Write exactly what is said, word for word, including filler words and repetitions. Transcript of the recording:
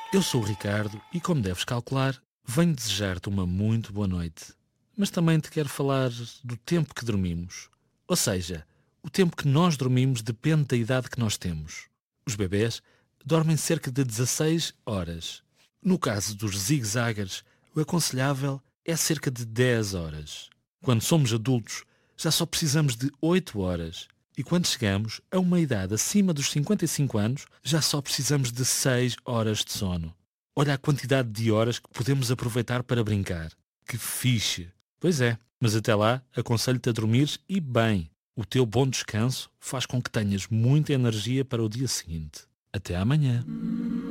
Eu sou o Ricardo e, como deves calcular, venho desejar-te uma muito boa noite. Mas também te quero falar do tempo que dormimos. Ou seja, o tempo que nós dormimos depende da idade que nós temos. Os bebés dormem cerca de dezasseis horas. No caso dos zigue-zaguers, o aconselhável é cerca de dez horas. Quando somos adultos, já só precisamos de oito horas. E quando chegamos a uma idade acima dos cinquenta e cinco anos, já só precisamos de seis horas de sono. Olha a quantidade de horas que podemos aproveitar para brincar. Que fixe! Pois é, mas até lá aconselho-te a dormires e bem. O teu bom descanso faz com que tenhas muita energia para o dia seguinte. Até amanhã.